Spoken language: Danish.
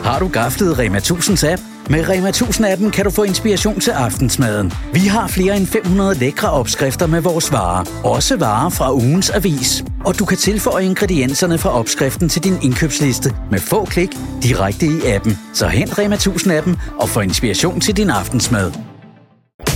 Har du gaflet Rema 1000's app? Med Rema 1000-appen kan du få inspiration til aftensmaden. Vi har flere end 500 lækre opskrifter med vores varer. Også varer fra ugens avis. Og du kan tilføje ingredienserne fra opskriften til din indkøbsliste med få klik direkte i appen. Så hent Rema 1000-appen og få inspiration til din aftensmad.